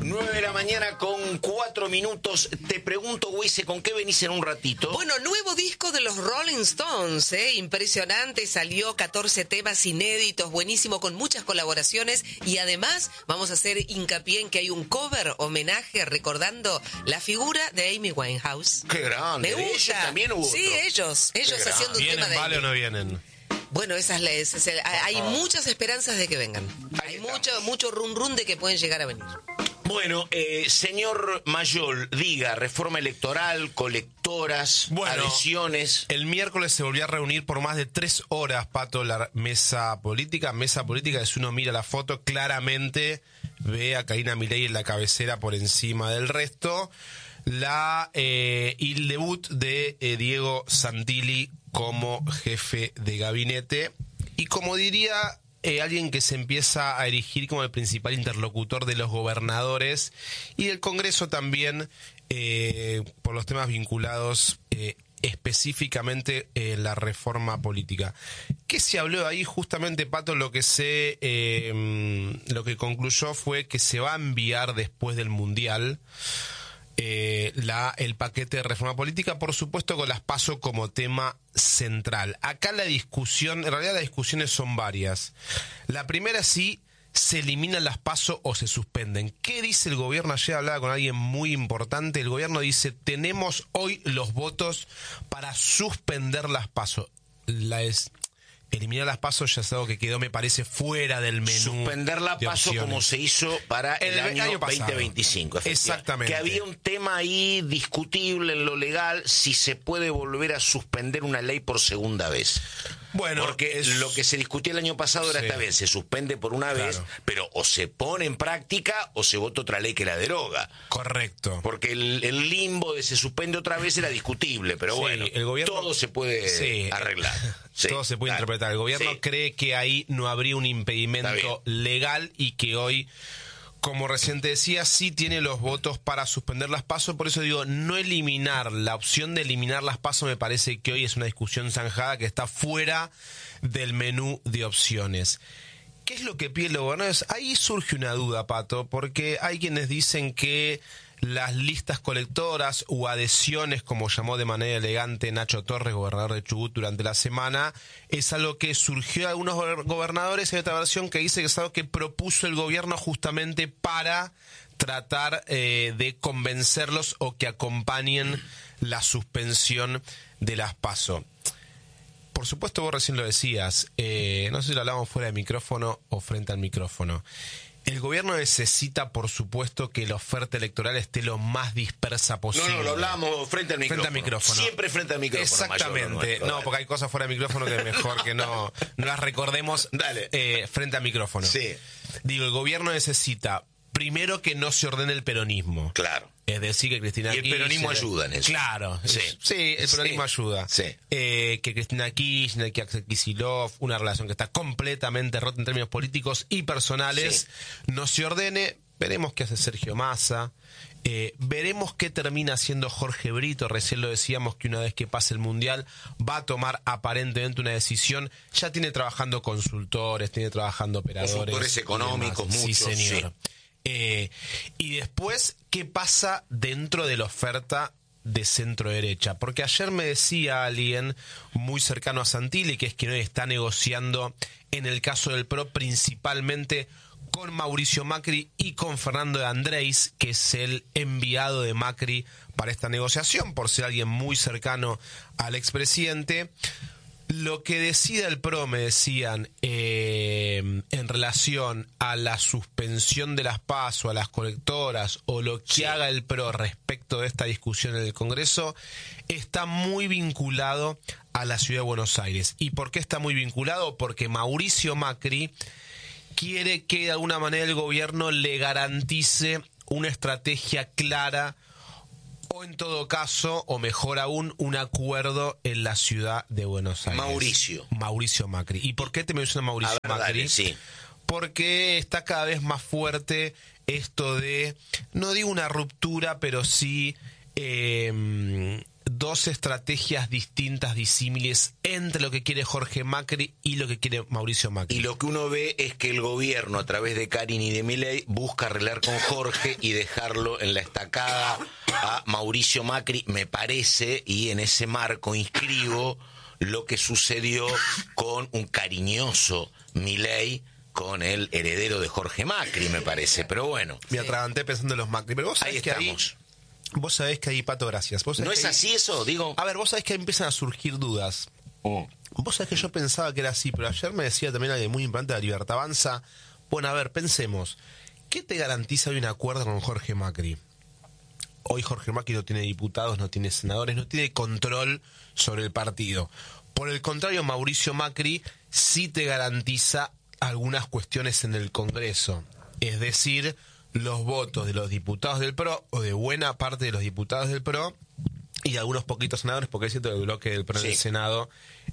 9:04 a.m. Te pregunto, Weise, ¿con qué venís en un ratito? Bueno, nuevo disco de los Rolling Stones, impresionante, salió 14 temas inéditos, buenísimo, con muchas colaboraciones, y además vamos a hacer hincapié en que hay un cover, homenaje, recordando la figura de Amy Winehouse. ¡Qué grande! Me gusta. Ellos también hubo Sí, otro. ellos haciendo un ¿Vienen, tema de vale Amy. o no vienen? Bueno, hay muchas esperanzas de que vengan. Hay mucho run de que pueden llegar a venir. Bueno, señor Mayol, diga, reforma electoral, colectoras, adhesiones. El miércoles se volvió a reunir por más de 3 horas, Pato, la mesa política. Mesa política, si uno mira la foto, claramente ve a Karina Milei en la cabecera por encima del resto. Y el debut de Diego Santilli como jefe de gabinete. Y como diría alguien que se empieza a erigir como el principal interlocutor de los gobernadores y del Congreso también, por los temas vinculados específicamente la reforma política. ¿Qué se habló ahí? Justamente, Pato, lo que concluyó fue que se va a enviar después del Mundial el paquete de reforma política, por supuesto con las PASO como tema central. Acá la discusión, en realidad las discusiones son varias. La primera, sí, se eliminan las PASO o se suspenden. ¿Qué dice el gobierno? Ayer hablaba con alguien muy importante. El gobierno dice, tenemos hoy los votos para suspender las PASO. Eliminar las PASO ya es algo que quedó, me parece, fuera del menú. Suspender la PASO como se hizo para el año 2025. Exactamente. Que había un tema ahí discutible en lo legal, si se puede volver a suspender una ley por segunda vez. Bueno, porque lo que se discutía el año pasado era esta vez, se suspende por una vez, pero o se pone en práctica o se vota otra ley que la deroga. Correcto. Porque el limbo de se suspende otra vez era discutible, pero bueno, el gobierno, todo se puede arreglar. Todo se puede interpretar. El gobierno cree que ahí no habría un impedimento legal y que hoy, como recién te decía, sí tiene los votos para suspender las PASO. Por eso digo, no eliminar, la opción de eliminar las PASO me parece que hoy es una discusión zanjada que está fuera del menú de opciones. ¿Qué es lo que piden los gobernadores? Ahí surge una duda, Pato, porque hay quienes dicen que las listas colectoras o adhesiones, como llamó de manera elegante Nacho Torres, gobernador de Chubut, durante la semana, es algo que surgió de algunos gobernadores. Hay otra versión que dice que es algo que propuso el gobierno justamente para tratar de convencerlos o que acompañen la suspensión de las PASO. Por supuesto, vos recién lo decías, no sé si lo hablábamos fuera de micrófono o frente al micrófono. El gobierno necesita, por supuesto, que la oferta electoral esté lo más dispersa posible. No, lo hablábamos frente al micrófono. Siempre frente al micrófono. Exactamente. No, porque hay cosas fuera del micrófono que es mejor que no las recordemos frente al micrófono. Sí. Digo, el gobierno necesita, primero, que no se ordene el peronismo. Claro. Es decir, que Cristina Kirchner... Y el peronismo ayuda en eso. Claro. Sí, el peronismo ayuda. Sí. Que Cristina Kirchner, que Axel Kicillof, una relación que está completamente rota en términos políticos y personales, no se ordene. Veremos qué hace Sergio Massa. Veremos qué termina haciendo Jorge Brito. Recién lo decíamos que una vez que pase el Mundial va a tomar aparentemente una decisión. Ya tiene trabajando consultores, tiene trabajando operadores. Consultores económicos, muchos. Sí, señor. Y después, ¿qué pasa dentro de la oferta de centro derecha? Porque ayer me decía alguien muy cercano a Santilli, que es quien hoy está negociando en el caso del PRO, principalmente con Mauricio Macri y con Fernando de Andrés, que es el enviado de Macri para esta negociación, por ser alguien muy cercano al expresidente. Lo que decida el PRO, me decían, en relación a la suspensión de las PASO, a las colectoras, o lo que haga el PRO respecto de esta discusión en el Congreso, está muy vinculado a la Ciudad de Buenos Aires. ¿Y por qué está muy vinculado? Porque Mauricio Macri quiere que de alguna manera el gobierno le garantice una estrategia clara, o en todo caso, o mejor aún, un acuerdo en la Ciudad de Buenos Aires. Mauricio Macri. ¿Y por qué te menciona Mauricio Macri? Dale, porque está cada vez más fuerte esto de, no digo una ruptura, pero sí dos estrategias distintas, disímiles, entre lo que quiere Jorge Macri y lo que quiere Mauricio Macri. Y lo que uno ve es que el gobierno, a través de Karin y de Milei, busca arreglar con Jorge y dejarlo en la estacada a Mauricio Macri, me parece, y en ese marco inscribo lo que sucedió con un cariñoso Milei, con el heredero de Jorge Macri, me parece, pero bueno. Me atraganté pensando en los Macri, pero vos sabés que estamos. Vos sabés que ahí, Pato, gracias. ¿No es así eso? Digo. A ver, vos sabés que ahí empiezan a surgir dudas. Vos sabés que yo pensaba que era así, pero ayer me decía también algo muy importante de la Libertad Avanza. Bueno, a ver, pensemos. ¿Qué te garantiza hoy un acuerdo con Jorge Macri? Hoy Jorge Macri no tiene diputados, no tiene senadores, no tiene control sobre el partido. Por el contrario, Mauricio Macri sí te garantiza algunas cuestiones en el Congreso. Es decir, los votos de los diputados del PRO, o de buena parte de los diputados del PRO, y algunos poquitos senadores, porque es cierto que el bloque del PRO en el Senado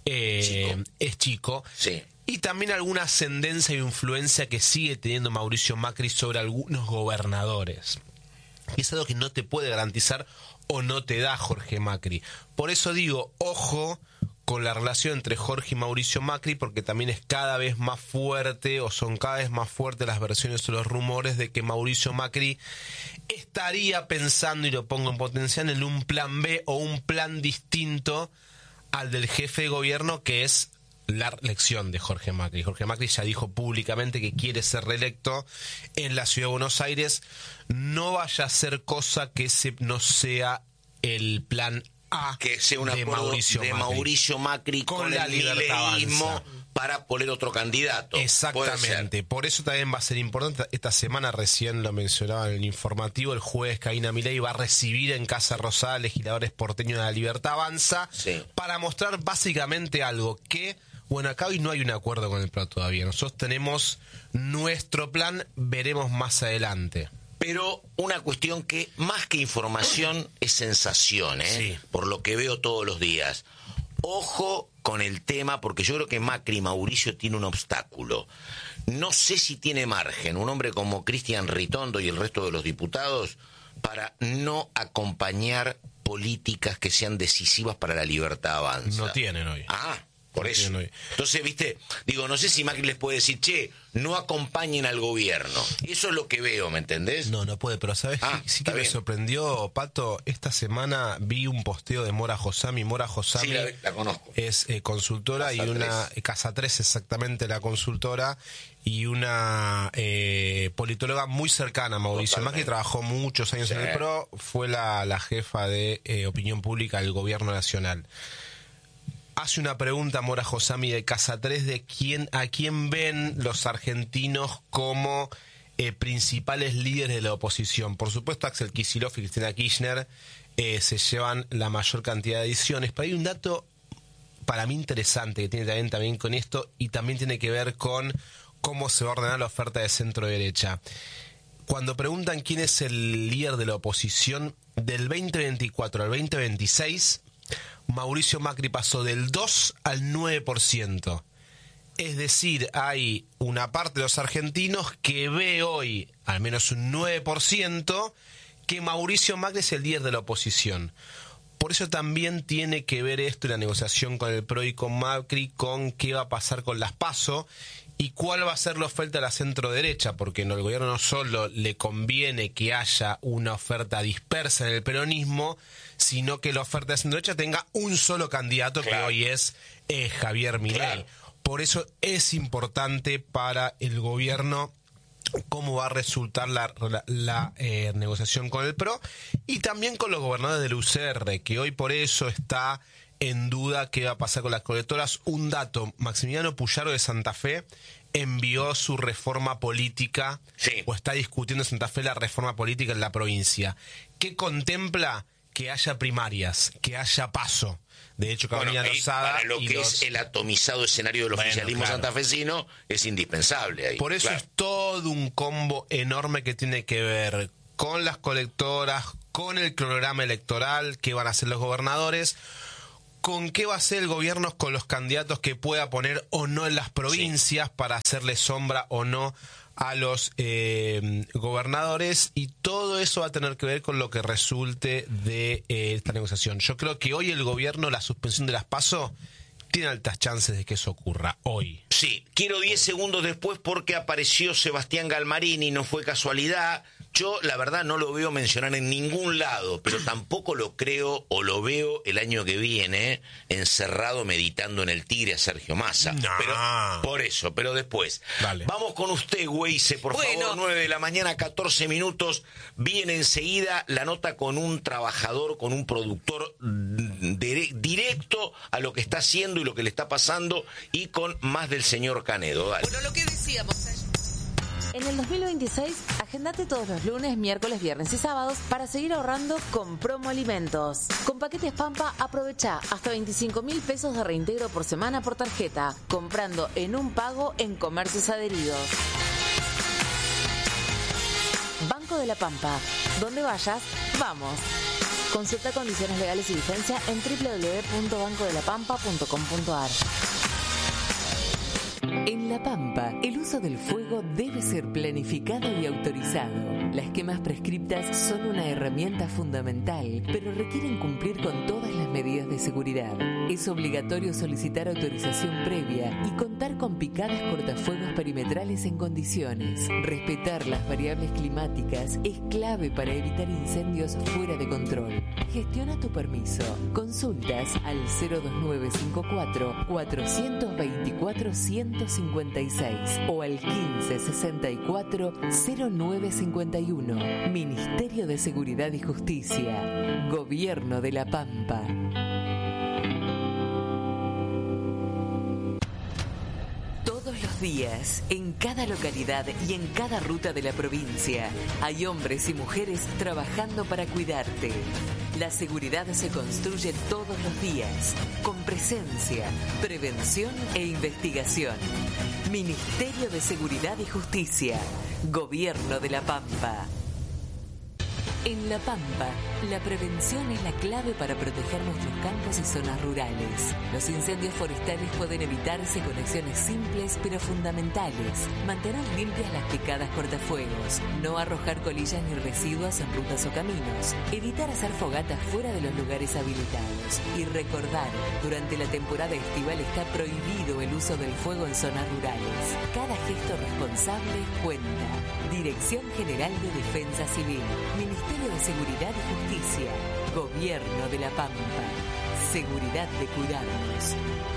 es chico. Sí. Y también alguna ascendencia e influencia que sigue teniendo Mauricio Macri sobre algunos gobernadores. Y es algo que no te puede garantizar o no te da Jorge Macri. Por eso digo, ojo con la relación entre Jorge y Mauricio Macri, porque también es cada vez más fuerte, o son cada vez más fuertes las versiones o los rumores de que Mauricio Macri estaría pensando, y lo pongo en potencial, en un plan B o un plan distinto al del jefe de gobierno, que es la reelección de Jorge Macri. Jorge Macri ya dijo públicamente que quiere ser reelecto en la Ciudad de Buenos Aires. No vaya a ser cosa que no sea el plan A, que sea un acuerdo de Mauricio Macri con la el mileísmo para poner otro candidato. Exactamente. Por eso también va a ser importante. Esta semana, recién lo mencionaba en el informativo, el jueves Karina Milei va a recibir en Casa Rosada legisladores porteños de la Libertad Avanza, para mostrar básicamente algo que, bueno, acá hoy no hay un acuerdo con el PRO todavía. Nosotros tenemos nuestro plan, veremos más adelante. Pero una cuestión que más que información es sensación, por lo que veo todos los días. Ojo con el tema, porque yo creo que Macri, Mauricio, tiene un obstáculo. No sé si tiene margen un hombre como Cristian Ritondo y el resto de los diputados para no acompañar políticas que sean decisivas para la Libertad Avanza. No tienen hoy. Por eso. Entonces, viste, digo, no sé si Macri les puede decir, che, no acompañen al gobierno. Eso es lo que veo, ¿me entendés? No puede, pero ¿sabes? Sí que me sorprendió, Pato. Esta semana vi un posteo de Mora Josami. Mora Josami, sí, la conozco. Es consultora Casa y una... Casa 3, exactamente, la consultora. Y una politóloga muy cercana a Mauricio Macri, trabajó muchos años en el PRO, fue la jefa de opinión pública del gobierno nacional. Hace una pregunta Mora Josami de Casa 3 de a quién ven los argentinos como principales líderes de la oposición. Por supuesto, Axel Kicillof y Cristina Kirchner se llevan la mayor cantidad de ediciones, pero hay un dato para mí interesante que tiene también con esto, y también tiene que ver con cómo se va a ordenar la oferta de centro-derecha. Cuando preguntan quién es el líder de la oposición, del 2024 al 2026... Mauricio Macri pasó del 2 al 9%. Es decir, hay una parte de los argentinos que ve hoy, al menos un 9%, que Mauricio Macri es el líder de la oposición. Por eso también tiene que ver esto en la negociación con el PRO y con Macri, con qué va a pasar con las PASO y cuál va a ser la oferta de la centro-derecha, porque al gobierno no solo le conviene que haya una oferta dispersa en el peronismo, sino que la oferta de centro-derecha tenga un solo candidato, que hoy es Javier Milei. Por eso es importante para el gobierno cómo va a resultar la negociación con el PRO y también con los gobernadores del UCR, que hoy por eso está en duda qué va a pasar con las colectoras. Un dato, Maximiliano Puyaro de Santa Fe envió su reforma política, o está discutiendo en Santa Fe la reforma política en la provincia, que contempla que haya primarias, que haya PASO. De hecho, Carolina Lozada para lo que es el atomizado escenario del oficialismo santafesino es indispensable ahí. Por eso es todo un combo enorme que tiene que ver con las colectoras, con el cronograma electoral, qué van a hacer los gobernadores, con qué va a hacer el gobierno con los candidatos que pueda poner o no en las provincias para hacerle sombra o no a los gobernadores, y todo eso va a tener que ver con lo que resulte de esta negociación. Yo creo que hoy el gobierno, la suspensión de las PASO, tiene altas chances de que eso ocurra hoy. Sí, quiero 10 segundos después porque apareció Sebastián Galmarini, no fue casualidad. Yo, la verdad, no lo veo mencionar en ningún lado, pero tampoco lo creo o lo veo el año que viene encerrado meditando en el Tigre a Sergio Massa. No. Pero, por eso, pero después. Dale. Vamos con usted, Weise, por favor, 9 de la mañana, 14 minutos. Viene enseguida la nota con un trabajador, con un productor directo a lo que está haciendo y lo que le está pasando, y con más del señor Canedo. Dale. Bueno, lo que decíamos ayer. En el 2026, agendate todos los lunes, miércoles, viernes y sábados para seguir ahorrando con Promo Alimentos. Con paquetes Pampa, aprovecha hasta 25.000 pesos de reintegro por semana por tarjeta, comprando en un pago en comercios adheridos. Banco de la Pampa. Donde vayas, vamos. Consulta condiciones legales y vigencia en www.bancodelapampa.com.ar. En La Pampa, el uso del fuego debe ser planificado y autorizado. Las quemas prescriptas son una herramienta fundamental, pero requieren cumplir con todas las medidas de seguridad. Es obligatorio solicitar autorización previa y contar con picadas cortafuegos perimetrales en condiciones. Respetar las variables climáticas es clave para evitar incendios fuera de control. Gestiona tu permiso. Consultas al 02954 424 156 o al 1564 0951. Ministerio de Seguridad y Justicia. Gobierno de La Pampa. Todos los días, en cada localidad y en cada ruta de la provincia, hay hombres y mujeres trabajando para cuidarte. La seguridad se construye todos los días, con presencia, prevención e investigación. Ministerio de Seguridad y Justicia. Gobierno de La Pampa. En La Pampa, la prevención es la clave para proteger nuestros campos y zonas rurales. Los incendios forestales pueden evitarse con acciones simples pero fundamentales. Mantener limpias las picadas cortafuegos, no arrojar colillas ni residuos en rutas o caminos, evitar hacer fogatas fuera de los lugares habilitados y recordar, durante la temporada estival está prohibido el uso del fuego en zonas rurales. Cada gesto responsable cuenta. Dirección General de Defensa Civil, Ministerio de Seguridad y Justicia, Gobierno de La Pampa. Seguridad de cuidarnos.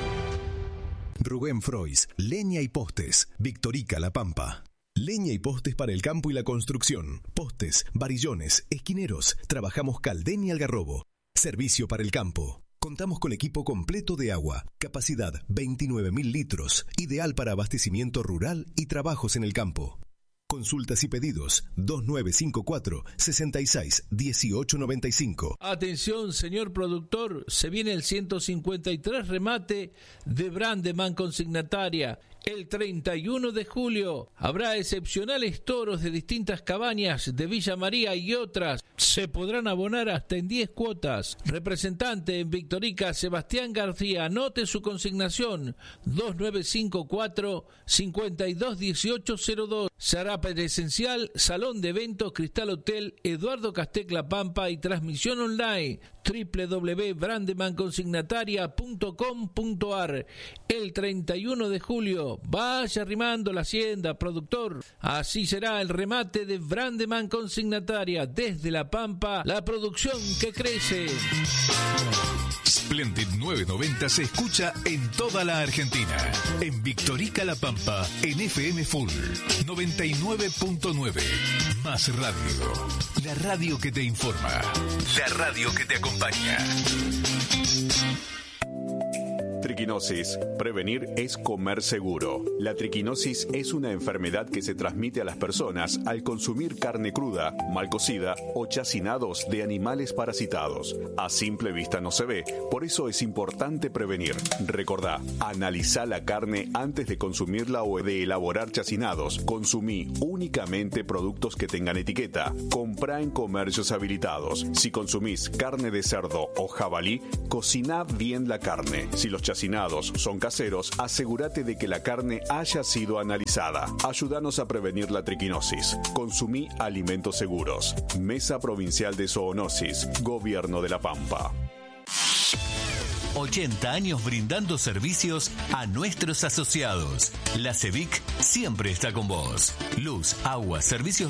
Rubén Frois, Leña y Postes, Victorica La Pampa. Leña y postes para el campo y la construcción. Postes, varillones, esquineros. Trabajamos Caldén y Algarrobo. Servicio para el campo. Contamos con equipo completo de agua. Capacidad 29.000 litros. Ideal para abastecimiento rural y trabajos en el campo. Consultas y pedidos 2954 66 1895. Atención, señor productor, se viene el 153 remate de Brandeman Consignataria. El 31 de julio habrá excepcionales toros de distintas cabañas de Villa María y otras. Se podrán abonar hasta en 10 cuotas. Representante en Victorica, Sebastián García. Anote su consignación 2954 521802. Se hará presencial, Salón de Eventos, Cristal Hotel, Eduardo Castec La Pampa y transmisión online www.brandemanconsignataria.com.ar. El 31 de julio, vaya arrimando la hacienda, productor. Así será el remate de Brandeman Consignataria. Desde La Pampa, la producción que crece. Splendid 990 se escucha en toda la Argentina. En Victorica La Pampa, en FM Full 99.9. Más radio. La radio que te informa. La radio que te acompaña. Triquinosis. Prevenir es comer seguro. La triquinosis es una enfermedad que se transmite a las personas al consumir carne cruda, mal cocida o chacinados de animales parasitados. A simple vista no se ve, por eso es importante prevenir. Recordá, analizá la carne antes de consumirla o de elaborar chacinados. Consumí únicamente productos que tengan etiqueta. Comprá en comercios habilitados. Si consumís carne de cerdo o jabalí, cociná bien la carne. Si los chacinados cocinados son caseros, asegúrate de que la carne haya sido analizada. Ayúdanos a prevenir la triquinosis. Consumí alimentos seguros. Mesa Provincial de Zoonosis, Gobierno de La Pampa. 80 años brindando servicios a nuestros asociados. La CEVIC siempre está con vos. Luz, agua, servicios